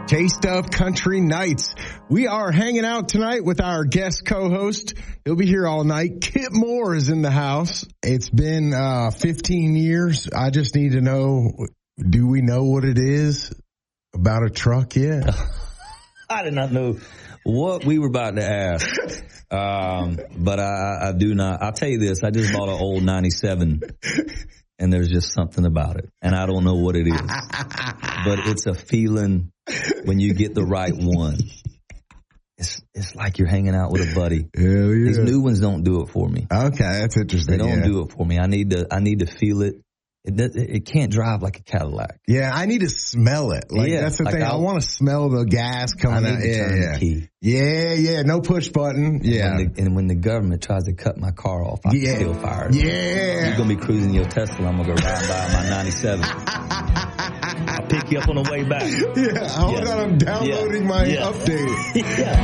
Taste of Country Nights. We are hanging out tonight with our guest co-host. He'll be here all night. Kip Moore is in the house. It's been 15 years. I just need to know, do we know what it is about a truck yet? I did not know what we were about to ask. But I do not. I'll tell you this. I just bought an old 97. And there's just something about it. And I don't know what it is. But it's a feeling when you get the right one. It's like you're hanging out with a buddy. Hell yeah. These new ones don't do it for me. Okay, that's interesting. They don't do it for me. I need to feel it. It can't drive like a Cadillac. Yeah, I need to smell it. That's the thing. I want to smell the gas coming out. Turn the key. Yeah. No push button. Yeah. And when the government tries to cut my car off, I can still fire it. Yeah. You're gonna be cruising your Tesla. I'm gonna go ride by my 97. I'll pick you up on the way back. Yeah. Hold on. I'm downloading my update.